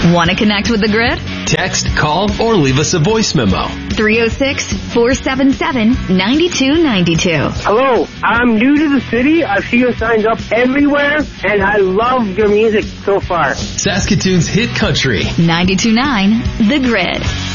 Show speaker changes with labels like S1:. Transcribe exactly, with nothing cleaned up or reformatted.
S1: Want to connect with the Grid?
S2: Text, call, or leave us a voice memo.
S1: three oh six, four seven seven, nine two nine two.
S3: Hello, I'm new to the city. I see your signs up everywhere, and I love your music so far.
S2: Saskatoon's hit country.
S1: ninety-two point nine The Grid.